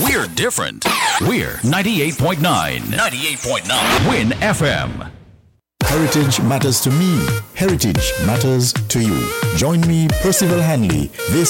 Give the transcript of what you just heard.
We're different. We're 98.9. 98.9. Win FM. Heritage matters to me. Heritage matters to you. Join me, Percival Hanley, this